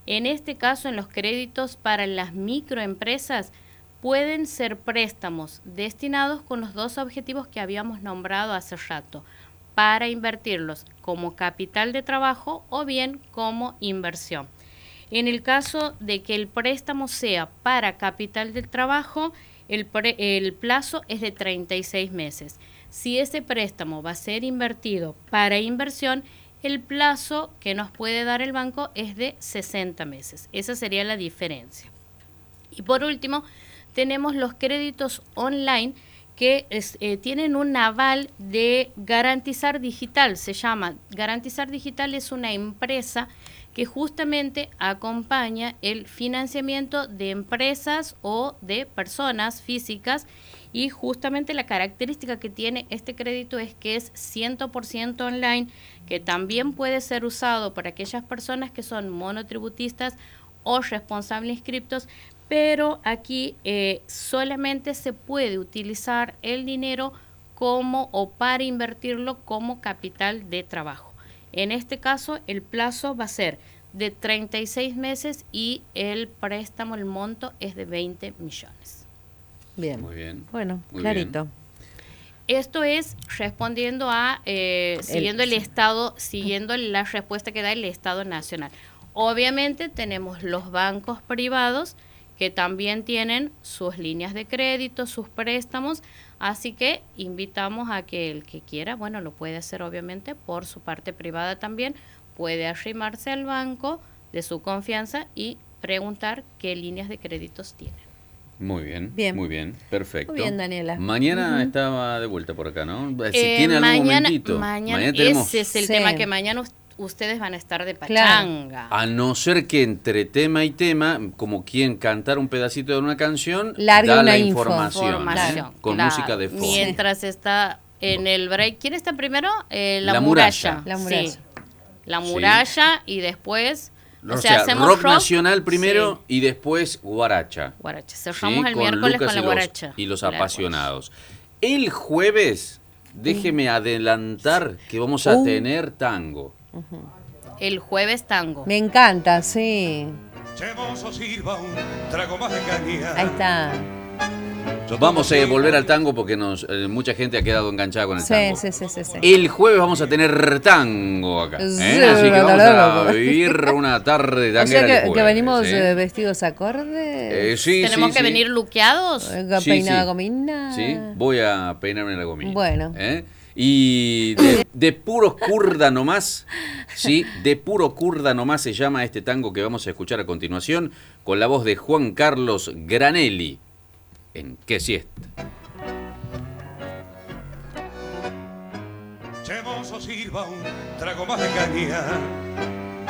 En este caso, en los créditos para las microempresas, pueden ser préstamos destinados con los dos objetivos que habíamos nombrado hace rato, para invertirlos como capital de trabajo o bien como inversión. En el caso de que el préstamo sea para capital de trabajo, el plazo es de 36 meses. Si ese préstamo va a ser invertido para inversión, el plazo que nos puede dar el banco es de 60 meses. Esa sería la diferencia. Y por último, tenemos los créditos online que tienen un aval de Garantizar Digital, se llama. Garantizar Digital es una empresa que justamente acompaña el financiamiento de empresas o de personas físicas, y justamente la característica que tiene este crédito es que es 100% online, que también puede ser usado por aquellas personas que son monotributistas o responsables inscriptos, pero aquí solamente se puede utilizar el dinero como o para invertirlo como capital de trabajo. En este caso, el plazo va a ser de 36 meses y el préstamo, el monto es de 20 millones. Bien. Muy bien. Bueno, Muy clarito. bien. Esto es respondiendo a, siguiendo el Estado, siguiendo la respuesta que da el Estado Nacional. Obviamente tenemos los bancos privados que también tienen sus líneas de crédito, sus préstamos, así que invitamos a que el que quiera, bueno, lo puede hacer obviamente por su parte privada también, puede arrimarse al banco de su confianza y preguntar qué líneas de créditos tienen. Muy bien, Bien. muy bien, perfecto. Muy bien, Daniela. Mañana estaba de vuelta por acá, ¿no? Si tiene algún Mañana, momentito. mañana tenemos... ese es el Sí. tema, que mañana ustedes van a estar de Claro. pachanga. A no ser que entre tema y tema, como quien cantar un pedacito de una canción, Largue da una la info. Información, con claro. música de fondo. Mientras está en el break, ¿quién está primero? La muralla. La muralla. Sí. La muralla y después... O sea, hacemos rock nacional primero sí, y después guaracha. guaracha. ¿Sí? Cerramos el Con miércoles Lucas con la guaracha. y los La apasionados. El jueves, déjeme adelantar que vamos a tener tango. El jueves tango. Me encanta, sí. Che, mozo, sirva un trago más de caña. Ahí está. Vamos a volver al tango porque mucha gente ha quedado enganchada con el tango. Sí. El jueves vamos a tener tango acá. Sí, Así que vamos a loco. vivir una tarde O tanguera sea el que jueves, venimos ¿eh? vestidos acordes. Sí, ¿Tenemos sí, que sí. venir luqueados? Peinada sí. gomina. Sí, voy a peinarme la gomina. Bueno. Y de puro kurda nomás, ¿sí? De puro kurda nomás se llama este tango que vamos a escuchar a continuación, con la voz de Juan Carlos Granelli. ¿En qué siesta? Che, mozo, sirva un trago más de caña.